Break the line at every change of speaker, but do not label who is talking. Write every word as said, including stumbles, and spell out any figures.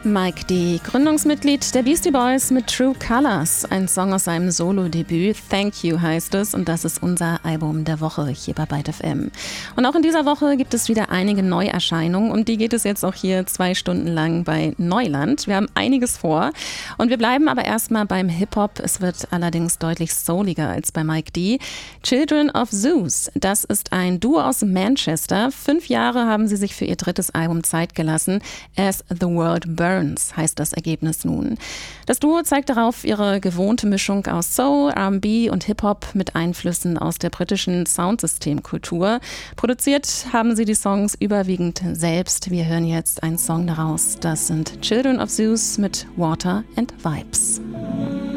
Mike D., Gründungsmitglied der Beastie Boys mit True Colors, ein Song aus seinem Solo-Debüt. Thank You heißt es und das ist unser Album der Woche hier bei Byte F M. Und auch in dieser Woche gibt es wieder einige Neuerscheinungen und die geht es jetzt auch hier zwei Stunden lang bei Neuland. Wir haben einiges vor und wir bleiben aber erstmal beim Hip-Hop. Es wird allerdings deutlich souliger als bei Mike D. Children of Zeus, das ist ein Duo aus Manchester. Fünf Jahre haben sie sich für ihr drittes Album Zeit gelassen. As the World Burns heißt das Ergebnis nun. Das Duo zeigt darauf ihre gewohnte Mischung aus Soul, R and B und Hip-Hop mit Einflüssen aus der britischen Soundsystemkultur. Produziert haben sie die Songs überwiegend selbst. Wir hören jetzt einen Song daraus. Das sind Children of Zeus mit Water and Vibes.